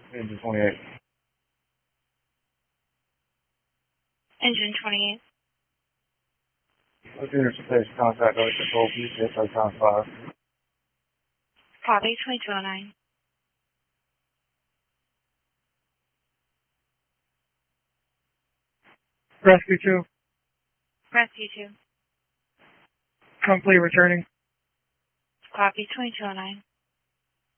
Engine 28. Engine 28. Junior Station contact Earth Control, PCS times 5. Copy 2209. Rescue 2. Rescue 2. Complete returning. Copy 2209.